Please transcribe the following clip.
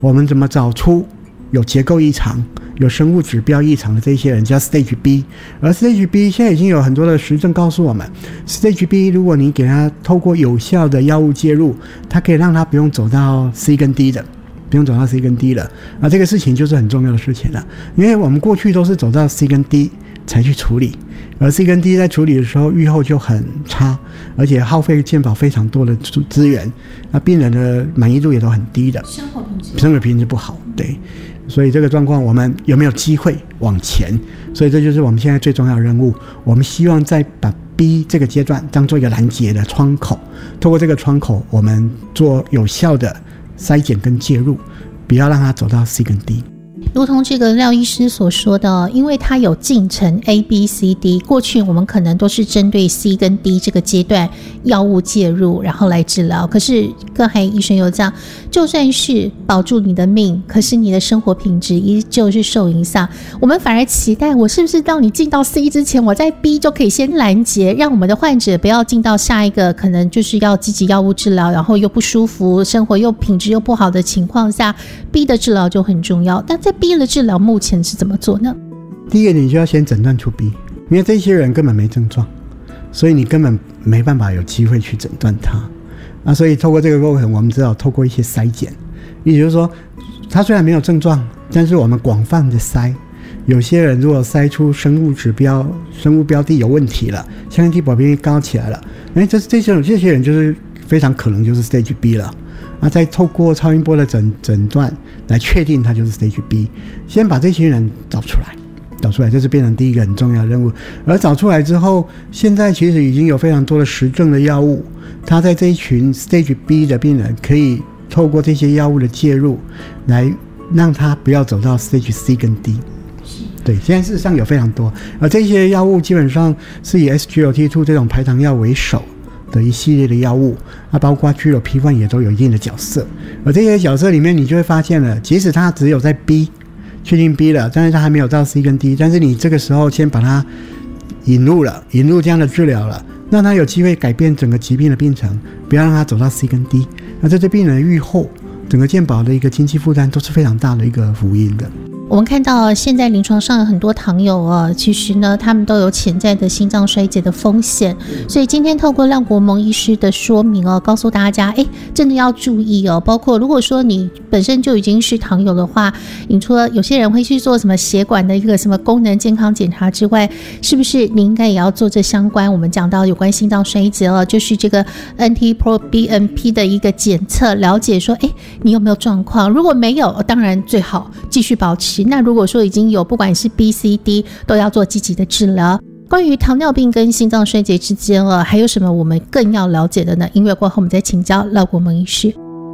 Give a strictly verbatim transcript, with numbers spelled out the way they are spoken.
我们怎么找出有结构异常、有生物指标异常的这些人叫 Stage B， 而 Stage B 现在已经有很多的实证告诉我们 ，Stage B 如果你给他透过有效的药物介入，它可以让他不用走到 C 跟 D 的，不用走到 C 跟 D 了。啊，这个事情就是很重要的事情了，因为我们过去都是走到 C 跟 D 才去处理，而 C 跟 D 在处理的时候预后就很差，而且耗费健保非常多的资源，那病人的满意度也都很低的， 生活品质生活品质不好，对。所以这个状况我们有没有机会往前？所以这就是我们现在最重要的任务。我们希望再把 B 这个阶段当做一个拦截的窗口，透过这个窗口，我们做有效的筛检跟介入，不要让它走到 C 跟 D。 如同这个廖医师所说的，因为它有进程 A、B、C、D， 过去我们可能都是针对 C 跟 D 这个阶段药物介入，然后来治疗。可是刚才医生有讲，就算是保住你的命，可是你的生活品质依旧是受影响。我们反而期待，我是不是到你进到 C 之前，我在 B 就可以先拦截，让我们的患者不要进到下一个可能就是要积极药物治疗，然后又不舒服，生活又品质又不好的情况下 ，B 的治疗就很重要。但在B 的治疗目前是怎么做呢？ 第一个，你就要先诊断出 B， 因为这些人根本没症状，所以你根本没办法有机会去诊断他。啊，所以透过这个过程，我们只好透过一些筛检，也就是说，他虽然没有症状，但是我们广泛的筛。有些人如果筛出生物指标、生物标的有问题了，像antibody保病高起来了，哎，这这些这些人就是非常可能就是 Stage B 了。啊，再透过超音波的诊诊断来确定它就是 Stage B， 先把这些人找出来，找出来，这是变成第一个很重要的任务。而找出来之后，现在其实已经有非常多的实证的药物，它在这一群 Stage B 的病人，可以透过这些药物的介入，来让他不要走到 Stage C 跟 D。对，现在事实上有非常多，而这些药物基本上是以 S G L T 二 这种排糖药为首的一系列的药物，啊，包括 G L P 一 也都有一定的角色。而这些角色里面，你就会发现了，即使它只有在 B 确定 B 了，但是它还没有到 C 跟 D， 但是你这个时候先把它引入了，引入这样的治疗了，让它有机会改变整个疾病的病程，不要让它走到 C 跟 D。那这对病人的预后，整个健保的一个经济负担都是非常大的一个福音的。 我们看到现在临床上有很多糖友哦，其实呢，他们都有潜在的心脏衰竭的风险，所以今天透过廖国蒙医师的说明哦，告诉大家，哎，真的要注意哦。包括如果说你本身就已经是糖友的话，你除了有些人会去做什么血管的一个什么功能健康检查之外，是不是你应该也要做这相关？我们讲到有关心脏衰竭哦，就是这个 N T Pro B N P 的一个检测，了解说，哎，你有没有状况？如果没有，当然最好继续保持。那如果说已经有，不管是 B、C、D 都要做积极的治疗。关于糖尿病跟心脏衰竭之间啊，还有什么我们更要了解的呢？音乐过后我们再请教廖国蒙医师。